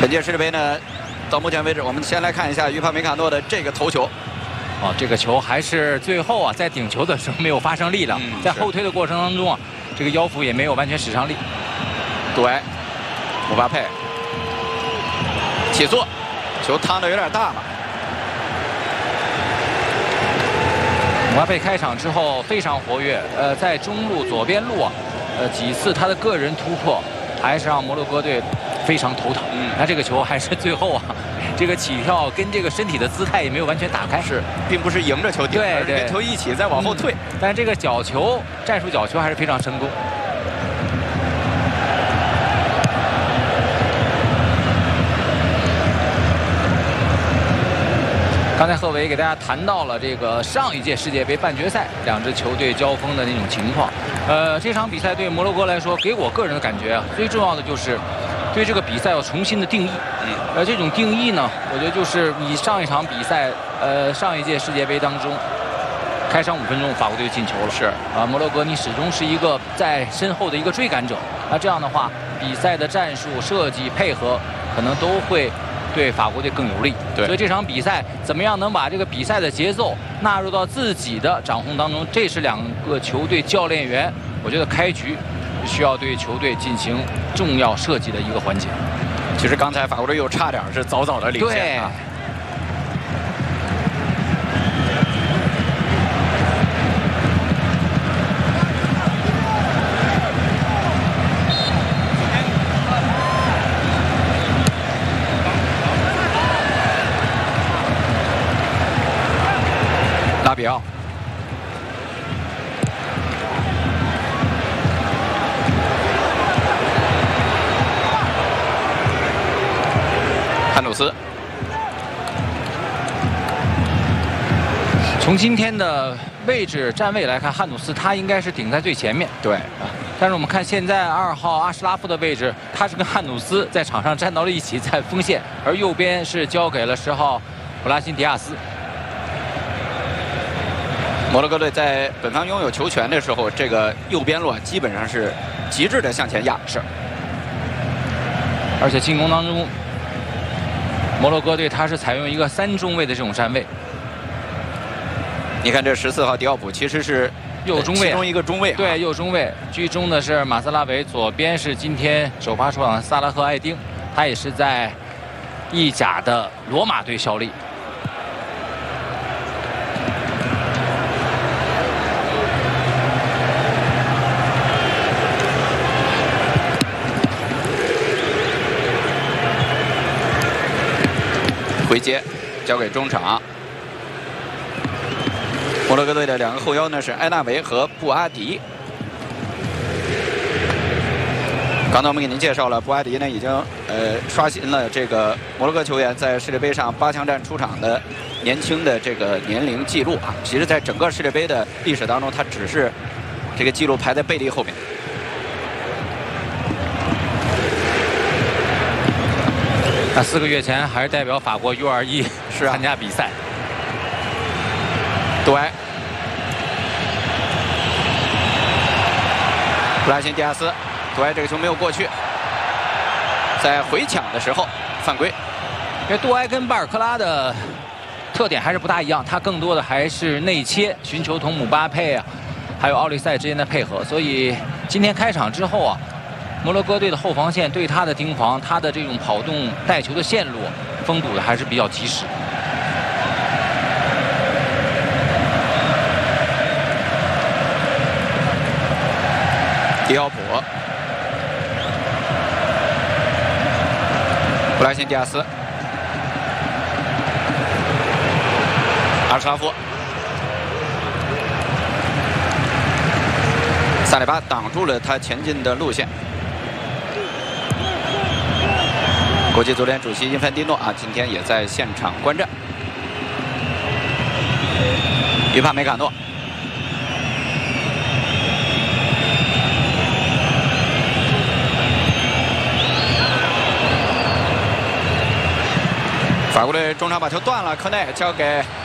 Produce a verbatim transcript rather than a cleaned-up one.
本届世界杯呢，到目前为止，我们先来看一下于帕梅卡诺的这个头球。 哦，这个球还是最后啊，在顶球的时候没有发生力量， 嗯、 在后推的过程当中啊，这个腰腹也没有完全使上力。 对，姆巴佩起速，球趟的有点大嘛。 姆巴佩开场之后非常活跃，呃，在中路左边路啊，呃几次他的个人突破，还是让摩洛哥队非常头疼。嗯，那这个球还是最后啊。 这个起跳跟这个身体的姿态也没有完全打开， 是，并不是迎着球顶，而是跟球一起再往后退。 嗯、但这个角球，战术角球还是非常成功。刚才贺伟给大家谈到了这个上一届世界杯半决赛两支球队交锋的那种情况。呃，这场比赛对摩洛哥来说，给我个人的感觉啊，最重要的就是。 对这个比赛要重新的定义，嗯，呃，这种定义呢，我觉得就是以上一场比赛，呃，上一届世界杯当中，开场五分钟法国队进球了，是啊，摩洛哥你始终是一个在身后的一个追赶者，那这样的话，比赛的战术设计配合可能都会对法国队更有利，对，所以这场比赛怎么样能把这个比赛的节奏纳入到自己的掌控当中，这是两个球队教练员，我觉得开局。 需要对球队进行重要设计的一个环节。 其实刚才法国队又差点是早早的领先啊。拉比奥。 汉努斯， 从今天的位置站位来看，汉努斯他应该是顶在最前面。 对啊， 但是我们看现在二号阿什拉夫的位置，他是跟汉努斯在场上站到了一起，在锋线，而右边是交给了十号布拉辛迪亚斯。 摩洛哥队在本方拥有球权的时候，这个右边路啊基本上是极致的向前压，是， 而且进攻当中。 摩洛哥队他是采用一个三中卫的这种站位。 你看这十四号迪奥普其实是右中卫， 其中一个中卫、啊。 对，右中卫居中的是马斯拉维，左边是今天首发出场的萨拉赫·艾丁，他也是在意甲的罗马队效力。 回接，交给中场。摩洛哥队的两个后腰呢是埃纳维和布阿迪。刚才我们给您介绍了，布阿迪呢已经呃刷新了这个摩洛哥球员在世界杯上八强战出场的年轻的这个年龄记录啊。其实，在整个世界杯的历史当中，他只是这个记录排在贝利后面。 那四个月前还是代表法国 U 二十一是参加比赛。 对，布拉辛迪亚斯，对这个球没有过去，在回抢的时候犯规。 因为杜埃跟巴尔克拉的特点还是不大一样，他更多的还是内切，寻求同姆巴佩啊，还有奥利塞之间的配合。所以今天开场之后啊。 摩洛哥队的后防线对他的盯防，他的这种跑动带球的线路封堵的还是比较及时。 迪奥普、布拉辛迪亚斯、阿什拉夫、萨里巴挡住了他前进的路线。 国际足联主席因凡蒂诺啊，今天也在现场观战。于帕梅卡诺，法国队中场把球断了，科内交给